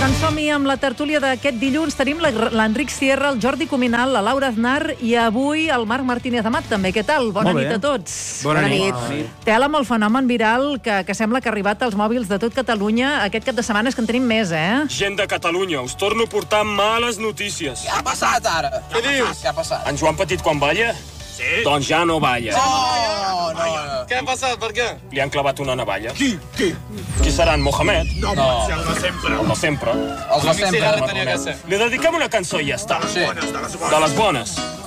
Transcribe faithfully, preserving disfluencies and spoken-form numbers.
Doncs som-hi amb la tertúlia d'aquest dilluns. Tenim l'Enric Sierra, el Jordi Cuminal, la Laura Aznar i avui el Marc Martínez Amat també. Què tal? Bona nit a tots. Bona, Bona nit. nit. Tela amb el fenomen viral que, que sembla que ha arribat als mòbils de tot Catalunya. Aquest cap de setmana és que en tenim més, eh? Gent de Catalunya, us torno a portar males notícies. Què ha passat ara? Què dius? Què ha passat? En Joan Petit quan balla? Sí. Doncs ja no balla. Oh, no, no. Què ha passat? Per què? Li han clavat una navalla. Qui? Qui? Qui serà, en Mohamed? No, no. El de sempre. El de sempre. Els de sempre. Li dediquem una cançó i ja està. Sí. De les bones.